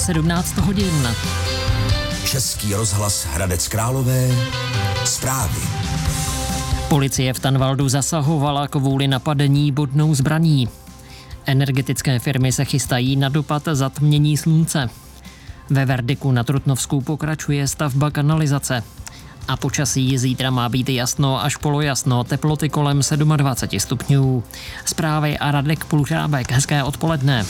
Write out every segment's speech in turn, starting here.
17 hodin. Český rozhlas Hradec Králové. Zprávy. Policie v Tanvaldu zasahovala kvůli napadení bodnou zbraní. Energetické firmy se chystají na dopad zatmění slunce. Ve Verdiku na Trutnovsku pokračuje stavba kanalizace. A počasí zítra má být jasno až polojasno, teploty kolem 27 stupňů. Zprávy a Radek Pulžábek, hezké odpoledne.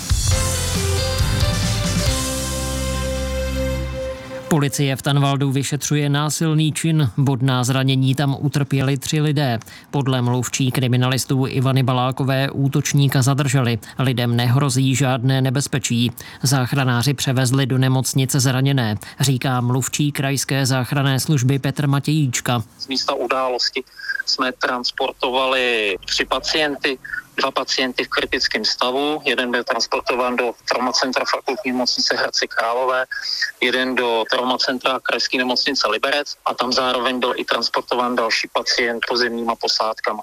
Policie v Tanvaldu vyšetřuje násilný čin. Bodná zranění tam utrpěli 3 lidé. Podle mluvčí kriminalistů Ivany Balákové útočníka zadrželi. Lidem nehrozí žádné nebezpečí. Záchranáři převezli do nemocnice zraněné, říká mluvčí krajské záchranné služby Petr Matějíčka. Z místa události jsme transportovali 3 pacienty, 2 pacienty v kritickém stavu, jeden byl transportován do traumacentra fakultní nemocnice Hradce Králové, jeden do traumacentra krajské nemocnice Liberec a tam zároveň byl i transportován další pacient pozemníma posádkama.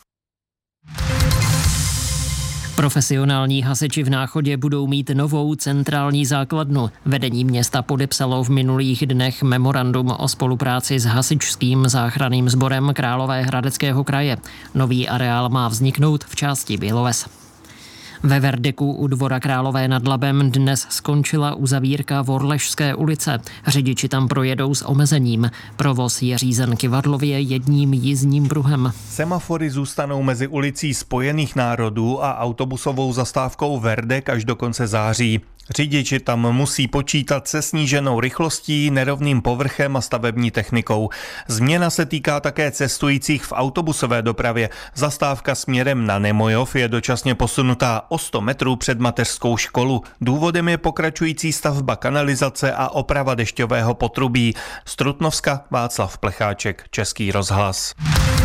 Profesionální hasiči v Náchodě budou mít novou centrální základnu. Vedení města podepsalo v minulých dnech memorandum o spolupráci s hasičským záchranným sborem Královéhradeckého kraje. Nový areál má vzniknout v části Běloves. Ve Verdiku u Dvora Králové nad Labem dnes skončila uzavírka Vorležské ulice. Řidiči tam projedou s omezením. Provoz je řízen kyvadlově jedním jízdním pruhem. Semafory zůstanou mezi ulicí Spojených národů a autobusovou zastávkou Verdek až do konce září. Řidiči tam musí počítat se sníženou rychlostí, nerovným povrchem a stavební technikou. Změna se týká také cestujících v autobusové dopravě. Zastávka směrem na Nemojov je dočasně posunutá o 100 metrů před mateřskou školu. Důvodem je pokračující stavba kanalizace a oprava dešťového potrubí. Z Trutnovska Václav Plecháček, Český rozhlas.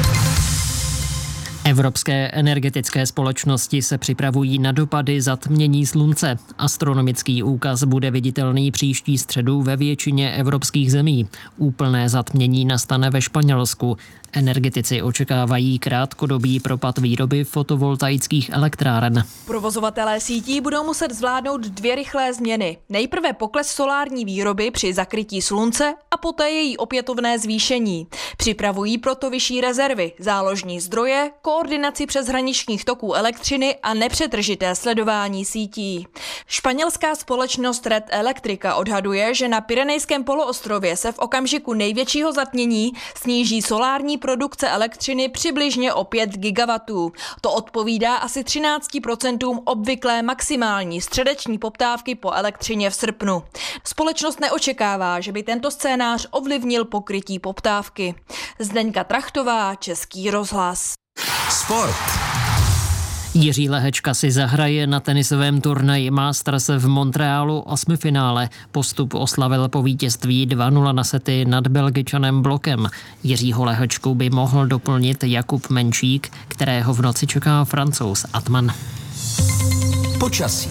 Evropské energetické společnosti se připravují na dopady zatmění slunce. Astronomický úkaz bude viditelný příští středu ve většině evropských zemí. Úplné zatmění nastane ve Španělsku. Energetici očekávají krátkodobý propad výroby fotovoltaických elektráren. Provozovatelé sítí budou muset zvládnout 2 rychlé změny. Nejprve pokles solární výroby při zakrytí slunce a poté její opětovné zvýšení. Připravují proto vyšší rezervy, záložní zdroje, koordinaci přeshraničních toků elektřiny a nepřetržité sledování sítí. Španělská společnost Red Electrica odhaduje, že na Pyrenejském poloostrově se v okamžiku největšího zatmění sníží solární produkce elektřiny přibližně o 5 gigawatů. To odpovídá asi 13% obvyklé maximální středeční poptávky po elektřině v srpnu. Společnost neočekává, že by tento scénář ovlivnil pokrytí poptávky. Zdeňka Trachtová, Český rozhlas. Sport. Jiří Lehečka si zahraje na tenisovém turnaji Masters v Montrealu 8finále. Postup oslavil po vítězství 2-0 na sety nad Belgičanem Blokem. Jiřího Lehečku by mohl doplnit Jakub Menšík, kterého v noci čeká Francouz Atman. Počasí.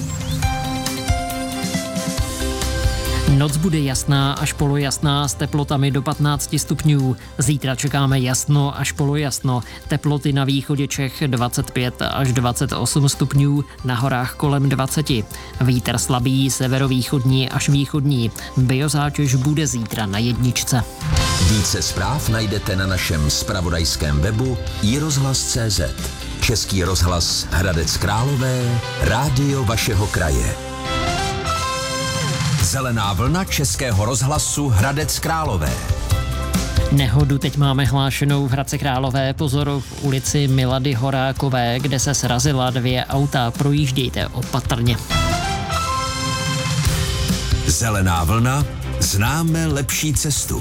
Noc bude jasná až polojasná s teplotami do 15 stupňů. Zítra čekáme jasno až polojasno. Teploty na východě Čech 25 až 28 stupňů, na horách kolem 20. Vítr slabý severovýchodní až východní. Biozátěž bude zítra na 1. Více zpráv najdete na našem zpravodajském webu iRozhlas.cz. Český rozhlas Hradec Králové, rádio vašeho kraje. Zelená vlna Českého rozhlasu Hradec Králové. Nehodu teď máme hlášenou v Hradci Králové. Pozor v ulici Milady Horákové, kde se srazila 2 auta. Projíždějte opatrně. Zelená vlna, známe lepší cestu.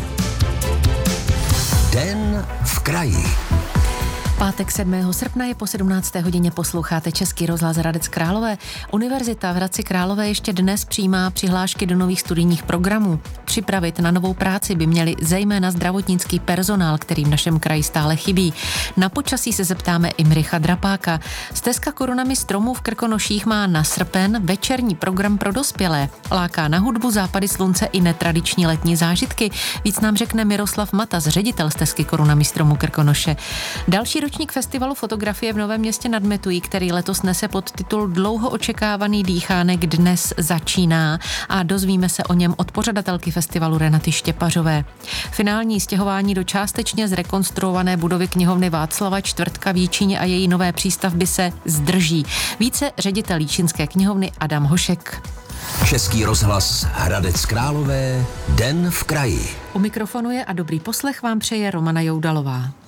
Den v kraji. Pátek 7. srpna je po 17. hodině, posloucháte Český rozhlas Hradec Králové. Univerzita v Hradci Králové ještě dnes přijímá přihlášky do nových studijních programů. Připravit na novou práci by měli zejména zdravotnický personál, který v našem kraji stále chybí. Na počasí se zeptáme Imricha Drapáka. Stezka korunami stromů v Krkonoších má na srpen večerní program pro dospělé. Láká na hudbu, západy slunce i netradiční letní zážitky. Víc nám řekne Miroslav Matas, ředitel Stezky korunami stromů Krkonoše. Další Výročník festivalu fotografie v Novém Městě nad Metují, který letos nese podtitul Dlouho očekávaný dýchánek, dnes začíná a dozvíme se o něm od pořadatelky festivalu Renaty Štěpařové. Finální stěhování do částečně zrekonstruované budovy knihovny Václava Čtvrtka v Jíčíně a její nové přístavby se zdrží. Více ředitel Jíčínské knihovny Adam Hošek. Český rozhlas Hradec Králové, Den v kraji. U mikrofonu je a dobrý poslech vám přeje Romana Joudalová.